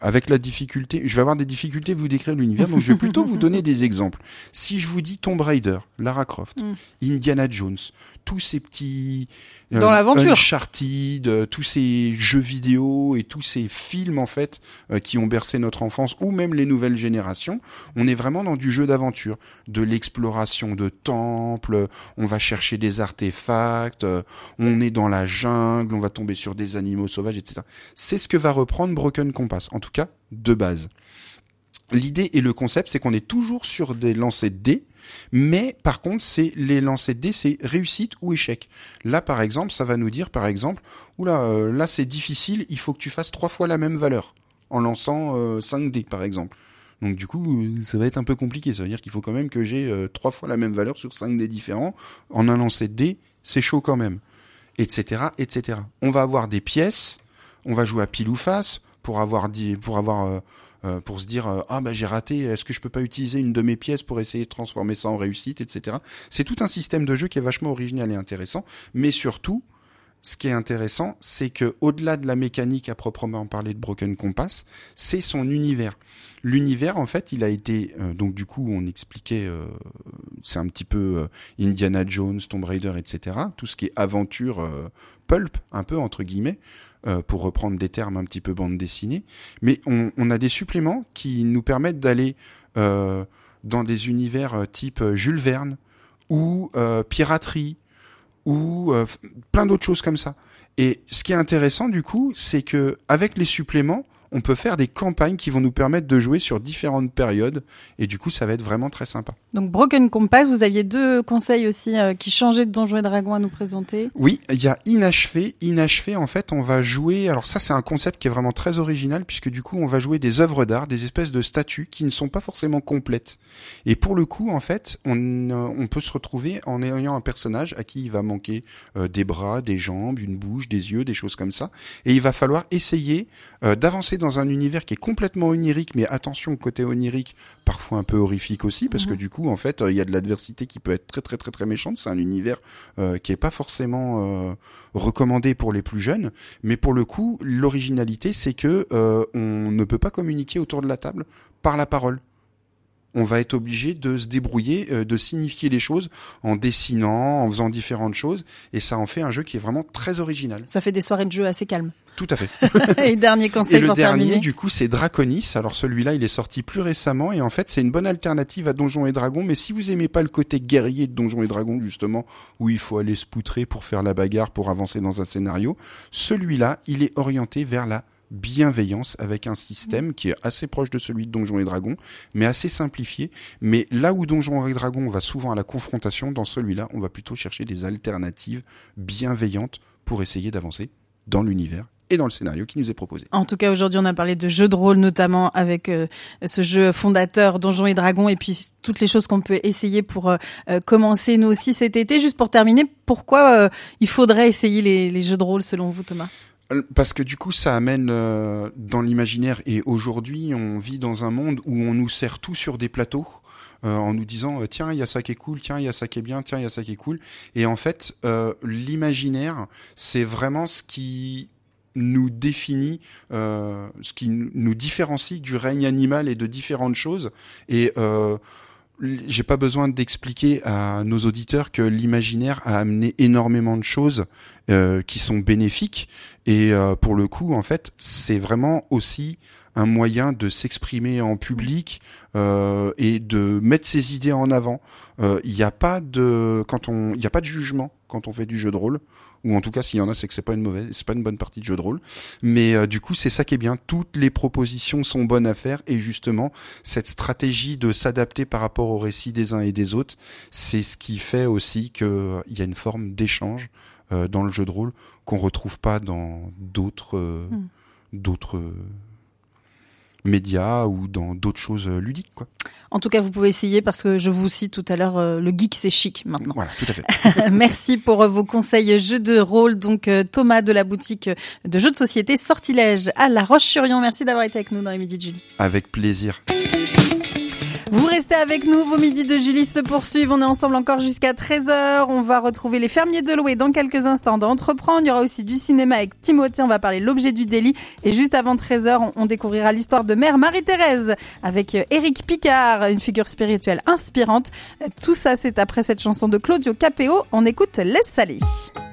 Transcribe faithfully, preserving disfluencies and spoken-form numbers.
avec la difficulté, je vais avoir des difficultés à vous décrire l'univers, donc je vais plutôt vous donner des exemples. Si je vous dis Tomb Raider, Lara Croft, mm. Indiana Jones, tous ces petits euh, dans l'aventure, Uncharted, euh, tous ces jeux vidéo et tous ces films en fait euh, qui ont bercé notre enfance, ou même les nouvelles générations, on est vraiment dans du jeu d'aventure, de l'exploration de temples, on va chercher des artefacts, euh, on est dans la jungle, on va tomber sur des animaux sauvages, et cetera. C'est ce que va reprendre Broken Compass, en tout cas de base. L'idée et le concept, c'est qu'on est toujours sur des lancers de dés, mais par contre, c'est les lancers de dés, c'est réussite ou échec. Là, par exemple, ça va nous dire, par exemple, oula, euh, là c'est difficile, il faut que tu fasses trois fois la même valeur en lançant euh, cinq dés, par exemple. Donc du coup, ça va être un peu compliqué. Ça veut dire qu'il faut quand même que j'ai euh, trois fois la même valeur sur cinq dés différents. En un lancer de dés, c'est chaud quand même, et cetera, et cetera. On va avoir des pièces, on va jouer à pile ou face pour avoir dit, pour avoir euh, Euh, pour se dire euh, ah bah j'ai raté, est-ce que je peux pas utiliser une de mes pièces pour essayer de transformer ça en réussite, et cetera. C'est tout un système de jeu qui est vachement original et intéressant, mais surtout, ce qui est intéressant, c'est que au-delà de la mécanique à proprement parler de Broken Compass, c'est son univers. L'univers, en fait, il a été euh, donc du coup, on expliquait, euh, c'est un petit peu euh, Indiana Jones, Tomb Raider, et cetera. Tout ce qui est aventure euh, pulp, un peu entre guillemets. Euh, pour reprendre des termes un petit peu bande dessinée, mais on, on a des suppléments qui nous permettent d'aller euh, dans des univers euh, type Jules Verne ou euh, piraterie ou euh, plein d'autres choses comme ça. Et ce qui est intéressant du coup, c'est que avec les suppléments, on peut faire des campagnes qui vont nous permettre de jouer sur différentes périodes et du coup ça va être vraiment très sympa. Donc Broken Compass, vous aviez deux conseils aussi euh, qui changeaient de Donjons et Dragons à nous présenter. Oui, il y a Inachevé. Inachevé, en fait, on va jouer... Alors ça, c'est un concept qui est vraiment très original puisque du coup, on va jouer des œuvres d'art, des espèces de statues qui ne sont pas forcément complètes. Et pour le coup, en fait, on, euh, on peut se retrouver en ayant un personnage à qui il va manquer euh, des bras, des jambes, une bouche, des yeux, des choses comme ça. Et il va falloir essayer euh, d'avancer dans un univers qui est complètement onirique, mais attention, côté onirique, parfois un peu horrifique aussi, parce mmh. que du coup, en fait, il y a de l'adversité qui peut être très très très très méchante. C'est un univers euh, qui est pas forcément euh, recommandé pour les plus jeunes, mais pour le coup, l'originalité, c'est que euh, on ne peut pas communiquer autour de la table par la parole. On va être obligé de se débrouiller, euh, de signifier les choses en dessinant, en faisant différentes choses, et ça en fait un jeu qui est vraiment très original. Ça fait des soirées de jeu assez calmes. Tout à fait. Et dernier conseil et pour terminer. Et le dernier, du coup, c'est Draconis. Alors celui-là, il est sorti plus récemment, et en fait, c'est une bonne alternative à Donjons et Dragons, mais si vous aimez pas le côté guerrier de Donjons et Dragons, justement, où il faut aller se poutrer pour faire la bagarre, pour avancer dans un scénario, celui-là, il est orienté vers la bienveillance avec un système qui est assez proche de celui de Donjons et Dragons, mais assez simplifié. Mais là où Donjons et Dragons va souvent à la confrontation, dans celui-là, on va plutôt chercher des alternatives bienveillantes pour essayer d'avancer dans l'univers et dans le scénario qui nous est proposé. En tout cas, aujourd'hui, on a parlé de jeux de rôle, notamment avec euh, ce jeu fondateur Donjons et Dragons, et puis toutes les choses qu'on peut essayer pour euh, commencer nous aussi cet été. Juste pour terminer, pourquoi euh, il faudrait essayer les, les jeux de rôle selon vous, Thomas ? Parce que du coup, ça amène euh, dans l'imaginaire, et aujourd'hui, on vit dans un monde où on nous sert tout sur des plateaux, euh, en nous disant euh, tiens, il y a ça qui est cool, tiens, il y a ça qui est bien, tiens, il y a ça qui est cool. Et en fait, euh, l'imaginaire, c'est vraiment ce qui nous définit, euh, ce qui nous différencie du règne animal et de différentes choses. Et euh, j'ai pas besoin d'expliquer à nos auditeurs que l'imaginaire a amené énormément de choses euh, qui sont bénéfiques, et euh, pour le coup, en fait, c'est vraiment aussi un moyen de s'exprimer en public euh, et de mettre ses idées en avant. Il euh, y a pas de quand on, il y a pas de jugement quand on fait du jeu de rôle. Ou en tout cas, s'il y en a, c'est que c'est pas une mauvaise, c'est pas une bonne partie de jeu de rôle. Mais euh, du coup, c'est ça qui est bien. Toutes les propositions sont bonnes à faire, et justement, cette stratégie de s'adapter par rapport au récit des uns et des autres, c'est ce qui fait aussi que euh, il y a une forme d'échange euh, dans le jeu de rôle qu'on retrouve pas dans d'autres euh, mm. d'autres euh, médias ou dans d'autres choses euh, ludiques, quoi. En tout cas, vous pouvez essayer, parce que je vous cite tout à l'heure, euh, le geek, c'est chic maintenant. Voilà, tout à fait. Merci pour euh, vos conseils jeux de rôle. Donc, euh, Thomas de la boutique de jeux de société Sortilège à La Roche-sur-Yon. Merci d'avoir été avec nous dans les Midi de Julie. Avec plaisir. Vous restez avec nous, vos midis de Julie se poursuivent. On est ensemble encore jusqu'à treize heures. On va retrouver les fermiers de Loué dans quelques instants d'Entreprendre. Il y aura aussi du cinéma avec Timothée. On va parler de l'objet du délit. Et juste avant treize heures, on découvrira l'histoire de Mère Marie-Thérèse avec Éric Picard, une figure spirituelle inspirante. Tout ça, c'est après cette chanson de Claudio Capéo. On écoute Laisse aller.